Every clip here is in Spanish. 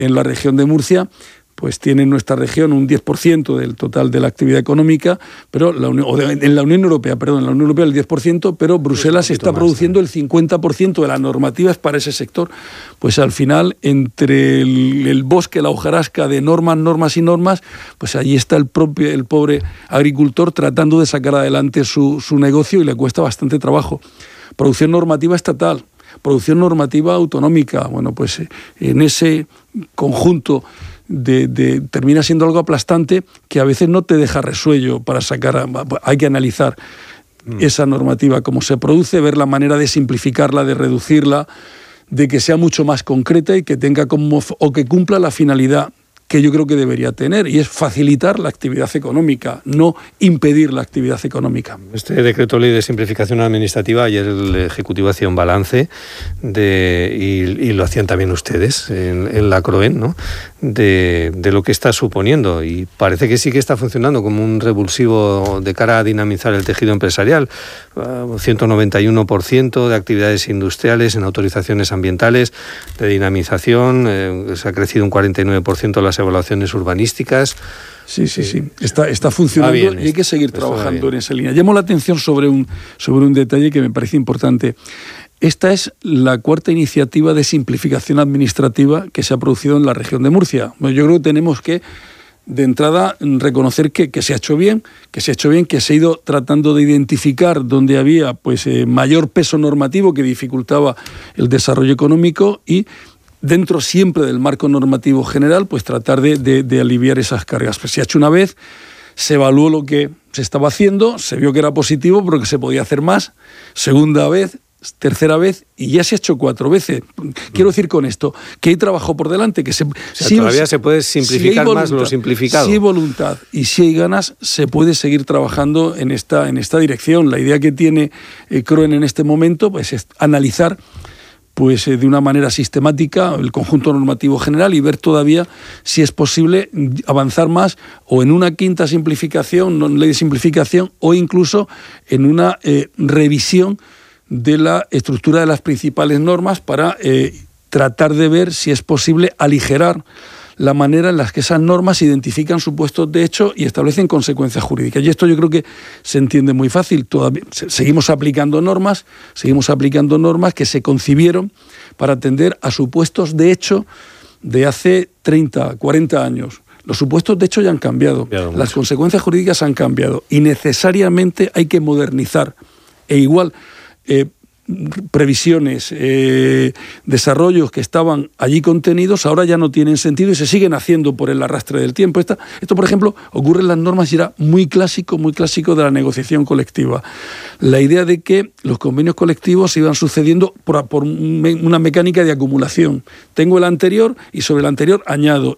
en la región de Murcia, pues tiene en nuestra región un 10% del total de la actividad económica, pero en la Unión Europea el 10%, pero Bruselas está produciendo el 50% de la normativa es para ese sector. Pues al final, entre el bosque, la hojarasca de normas, pues allí está el pobre agricultor tratando de sacar adelante su negocio y le cuesta bastante trabajo. Producción normativa estatal, producción normativa autonómica, bueno, pues en ese conjunto termina siendo algo aplastante que a veces no te deja resuello para sacar. Hay que analizar esa normativa, cómo se produce, ver la manera de simplificarla, de reducirla, de que sea mucho más concreta y que tenga o que cumpla la finalidad que yo creo que debería tener, y es facilitar la actividad económica, no impedir la actividad económica. Este decreto ley de simplificación administrativa, ayer el Ejecutivo hacía un balance y lo hacían también ustedes en la CROEN, ¿no? De lo que está suponiendo, y parece que sí que está funcionando como un revulsivo de cara a dinamizar el tejido empresarial. 191% de actividades industriales en autorizaciones ambientales de dinamización, se ha crecido un 49% las evaluaciones urbanísticas. Sí. Está funcionando bien, y hay que seguir trabajando en esa línea. Llamo la atención sobre un detalle que me parece importante. Esta es la cuarta iniciativa de simplificación administrativa que se ha producido en la región de Murcia. Bueno, yo creo que tenemos que, de entrada, reconocer que se ha hecho bien, que se ha ido tratando de identificar dónde había mayor peso normativo que dificultaba el desarrollo económico y dentro siempre del marco normativo general, pues tratar de aliviar esas cargas. Pues se ha hecho una vez, se evaluó lo que se estaba haciendo, se vio que era positivo, pero que se podía hacer más. Segunda vez, tercera vez, y ya se ha hecho 4 veces. Quiero decir con esto que hay trabajo por delante, que todavía se puede simplificar más lo simplificado. Si hay voluntad y si hay ganas, se puede seguir trabajando en esta dirección. La idea que tiene CROEN en este momento pues es analizar de una manera sistemática el conjunto normativo general y ver todavía si es posible avanzar más o en una quinta simplificación, ley de simplificación, o incluso en una revisión de la estructura de las principales normas para tratar de ver si es posible aligerar la manera en la que esas normas identifican supuestos de hecho y establecen consecuencias jurídicas. Y esto yo creo que se entiende muy fácil. Todavía seguimos aplicando normas que se concibieron para atender a supuestos de hecho de hace 30, 40 años. Los supuestos de hecho ya han cambiado, las consecuencias jurídicas han cambiado y necesariamente hay que modernizar. E igual, previsiones, desarrollos que estaban allí contenidos, ahora ya no tienen sentido y se siguen haciendo por el arrastre del tiempo. Esto, por ejemplo, ocurre en las normas y era muy clásico de la negociación colectiva. La idea de que los convenios colectivos se iban sucediendo por una mecánica de acumulación. Tengo el anterior y sobre el anterior añado.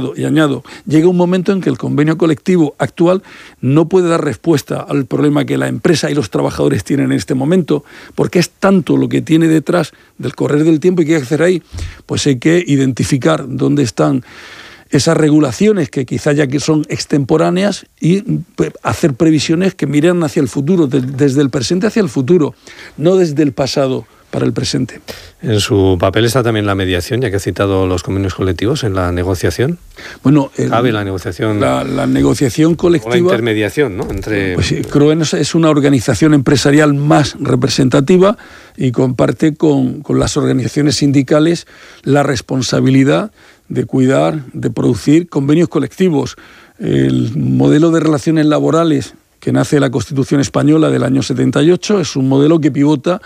Llega un momento en que el convenio colectivo actual no puede dar respuesta al problema que la empresa y los trabajadores tienen en este momento, porque es tanto lo que tiene detrás del correr del tiempo y qué hay que hacer ahí. Pues hay que identificar dónde están esas regulaciones que quizá ya que son extemporáneas y hacer previsiones que miren hacia el futuro, desde el presente hacia el futuro, no desde el pasado para el presente. En su papel está también la mediación, ya que ha citado los convenios colectivos en la negociación. Bueno, ¿cabe la negociación? La negociación colectiva. O la intermediación, ¿no? Pues sí, CROEN es una organización empresarial más representativa y comparte con las organizaciones sindicales la responsabilidad de cuidar, de producir convenios colectivos. El modelo de relaciones laborales que nace de la Constitución Española del año 78, es un modelo que pivota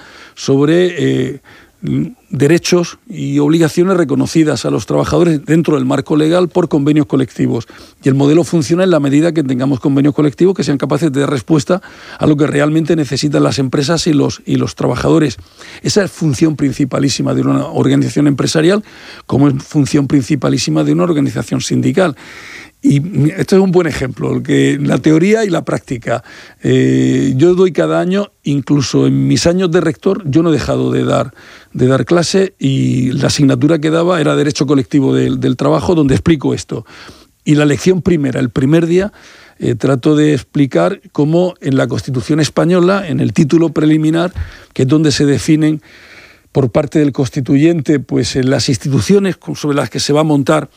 sobre derechos y obligaciones reconocidas a los trabajadores dentro del marco legal por convenios colectivos. Y el modelo funciona en la medida que tengamos convenios colectivos que sean capaces de dar respuesta a lo que realmente necesitan las empresas y los trabajadores. Esa es función principalísima de una organización empresarial, como es función principalísima de una organización sindical. Y esto es un buen ejemplo, que la teoría y la práctica. Yo doy cada año, incluso en mis años de rector, yo no he dejado de dar clase y la asignatura que daba era Derecho Colectivo del Trabajo, donde explico esto. Y la lección primera, el primer día, trato de explicar cómo en la Constitución Española, en el título preliminar, que es donde se definen por parte del constituyente, pues en las instituciones sobre las que se va a montar